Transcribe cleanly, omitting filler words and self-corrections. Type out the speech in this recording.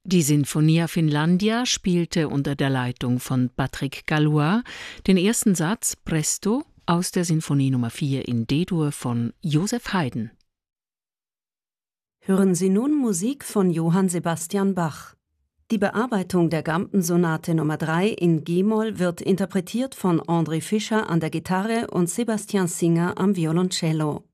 Die Sinfonia Finlandia spielte unter der Leitung von Patrick Gallois den ersten Satz Presto aus der Sinfonie Nummer 4 in D-Dur von Joseph Haydn. Hören Sie nun Musik von Johann Sebastian Bach. Die Bearbeitung der Gampen-Sonate Nummer 3 in G-Moll wird interpretiert von André Fischer an der Gitarre und Sebastian Singer am Violoncello.